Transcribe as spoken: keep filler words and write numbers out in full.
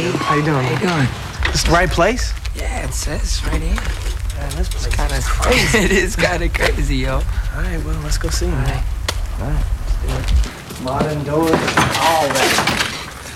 How you doing? How you doing? This the right place? Yeah, it says right here. Man, this place It's kind of is crazy. It is kind of crazy, yo. All right, well, let's go see him. All right. All right. Let's do it. Modern doors, all that.